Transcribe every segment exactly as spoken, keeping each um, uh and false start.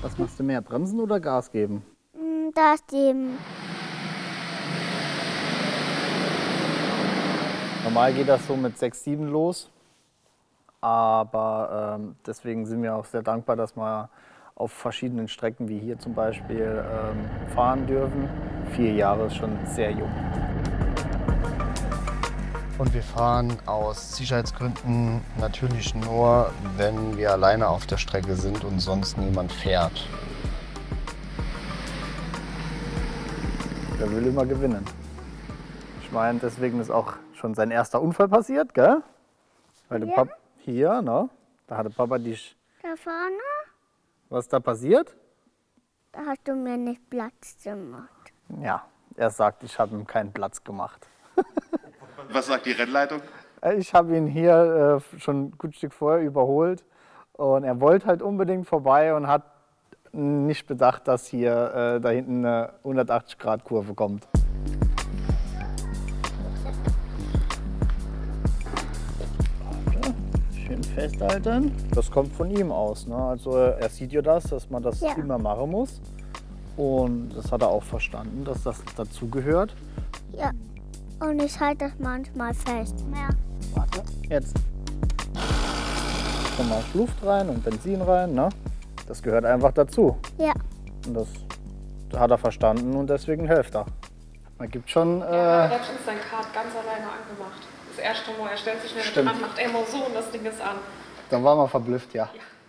Was machst du mehr, bremsen oder Gas geben? Gas geben. Normal geht das so mit sechs, sieben los. Aber ähm, deswegen sind wir auch sehr dankbar, dass wir auf verschiedenen Strecken, wie hier zum Beispiel, ähm, fahren dürfen. Vier Jahre ist schon sehr jung. Und wir fahren aus Sicherheitsgründen natürlich nur, wenn wir alleine auf der Strecke sind und sonst niemand fährt. Der will immer gewinnen. Ich meine, deswegen ist auch schon sein erster Unfall passiert, gell? Weil der Ja. Pap hier, ne? Da hatte Papa dich. Da vorne, Was ist da passiert? da hast du mir nicht Platz gemacht. Ja, er sagt, ich habe ihm keinen Platz gemacht. Was sagt die Rennleitung? Ich habe ihn hier äh, schon ein gutes Stück vorher überholt und er wollte halt unbedingt vorbei und hat nicht bedacht, dass hier äh, da hinten eine hundertachtzig Grad Kurve kommt. Schön festhalten. Das kommt von ihm aus. Ne? Also er sieht ja das, dass man das Ja. immer machen muss. Und das hat er auch verstanden, dass das dazugehört. Ja, und ich halte das manchmal fest. Ja. Warte, jetzt. Kommt mal Luft rein und Benzin rein. Ne? Das gehört einfach dazu. Ja. Und das hat er verstanden und deswegen hilft er. Man gibt schon. Er Äh, hat letztens sein Kart ganz alleine angemacht. Das erste Mal, er stellt sich schnell Stimmt. dran, macht immer so und das Ding ist an. da waren wir verblüfft, ja.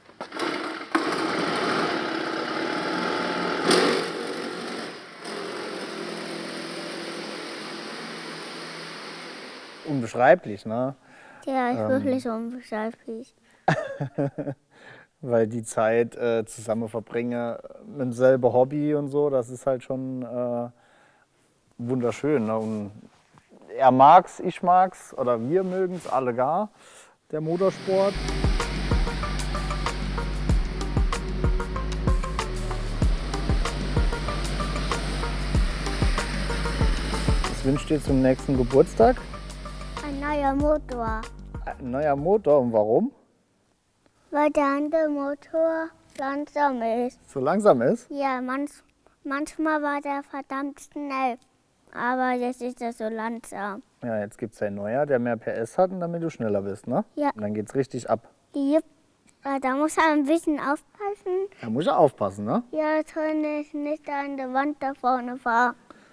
Unbeschreiblich, ne? Ja, ist Ähm. wirklich unbeschreiblich. Weil die Zeit äh, zusammen verbringe mit demselben Hobby und so, das ist halt schon äh, wunderschön. Ne? Und er mag's, ich mag's oder wir mögen's alle gar, der Motorsport. Was wünscht ihr zum nächsten Geburtstag? Ein neuer Motor. Ein neuer Motor und warum? Weil der andere Motor langsam ist. So langsam ist? Ja, manch, manchmal war der verdammt schnell. Aber jetzt ist er so langsam. Ja, jetzt gibt's ein neuer, der mehr P S hat und damit du schneller bist, ne? Ja. Und dann geht's richtig ab. Jupp. Aber da muss er ein bisschen aufpassen. Da muss er aufpassen, ne? Ja, soll ich nicht an der Wand da vorne fahren.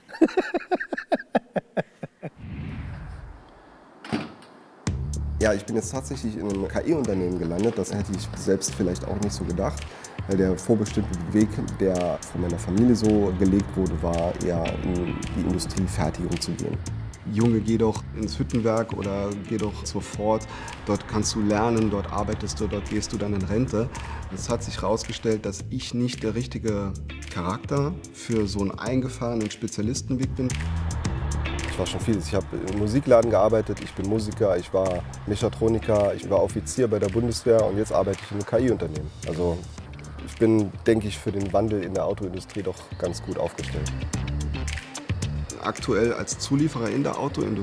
Ja, ich bin jetzt tatsächlich in einem K I-Unternehmen gelandet. Das hätte ich selbst vielleicht auch nicht so gedacht, weil der vorbestimmte Weg, der von meiner Familie so gelegt wurde, war eher in die Industriefertigung zu gehen. Junge, geh doch ins Hüttenwerk oder geh doch zur Ford. Dort kannst du lernen, dort arbeitest du, dort gehst du dann in Rente. Es hat sich herausgestellt, dass ich nicht der richtige Charakter für so einen eingefahrenen Spezialistenweg bin. Ich war schon vieles. Ich habe im Musikladen gearbeitet, ich bin Musiker, ich war Mechatroniker, ich war Offizier bei der Bundeswehr und jetzt arbeite ich in einem K I-Unternehmen. Also ich bin, denke ich, für den Wandel in der Autoindustrie doch ganz gut aufgestellt. Aktuell als Zulieferer in der Autoindustrie